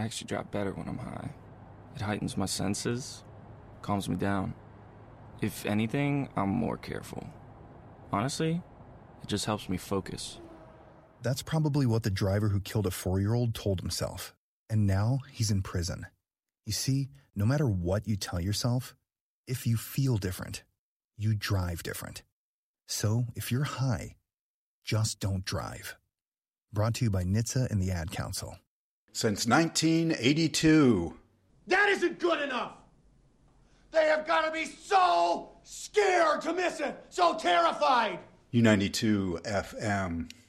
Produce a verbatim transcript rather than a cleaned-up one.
I actually drive better when I'm high. It heightens my senses, calms me down. If anything, I'm more careful. Honestly, it just helps me focus. That's probably what the driver who killed a four-year-old told himself. And now he's in prison. You see, no matter what you tell yourself, if you feel different, you drive different. So if you're high, just don't drive. Brought to you by N H T S A and the Ad Council. Since nineteen eighty-two. That isn't good enough! They have got to be so scared to miss it, so terrified! U ninety-two F M.